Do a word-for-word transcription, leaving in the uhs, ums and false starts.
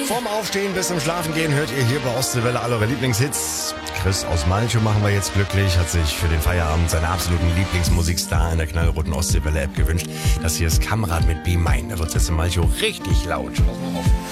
Vom Aufstehen bis zum Schlafengehen hört ihr hier bei Ostseewelle alle eure Lieblingshits. Chris aus Malchow machen wir jetzt glücklich, hat sich für den Feierabend seinen absoluten Lieblingsmusikstar in der knallroten Ostseewelle-App gewünscht. Das hier ist Kamrat mit Be Mine. Da wird es jetzt in Malchow richtig laut. Pass mal auf.